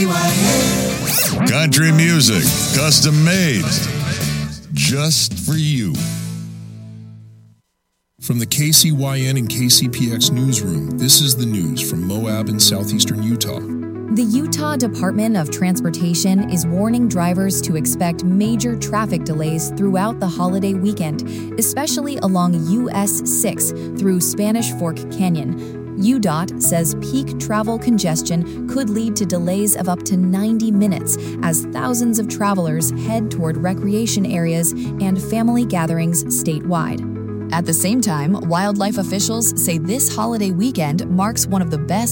Country music, custom made, just for you. From the KCYN and KCPX newsroom, this is the news from Moab in southeastern Utah. The Utah Department of Transportation is warning drivers to expect major traffic delays throughout the holiday weekend, especially along US 6 through Spanish Fork Canyon. UDOT says peak travel congestion could lead to delays of up to 90 minutes as thousands of travelers head toward recreation areas and family gatherings statewide. At the same time, wildlife officials say this holiday weekend marks one of the best